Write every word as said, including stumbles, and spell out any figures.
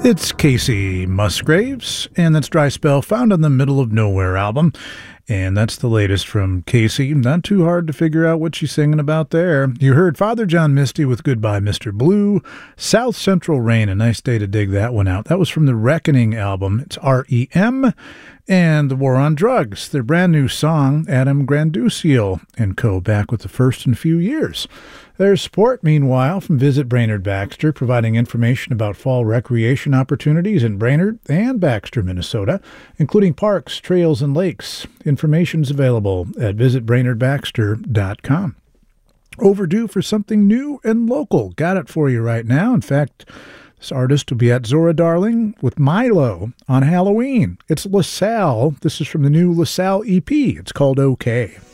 It's Casey Musgraves, and that's Dry Spell, found on the Middle of Nowhere album. And that's the latest from Casey. Not too hard to figure out what she's singing about there. You heard Father John Misty with Goodbye, Mister Blue. South Central Rain, a nice day to dig that one out. That was from the Reckoning album. It's R E M. And The War on Drugs, their brand new song, Adam Granduciel and co. back with the first in a few years. There's support, meanwhile, from Visit Brainerd Baxter, providing information about fall recreation opportunities in Brainerd and Baxter, Minnesota, including parks, trails, and lakes. Information's available at visit brainerd baxter dot com. Overdue for something new and local. Got it for you right now. In fact, this artist will be at Zora Darling with Milo on Halloween. It's LaSalle. This is from the new LaSalle E P. It's called OK.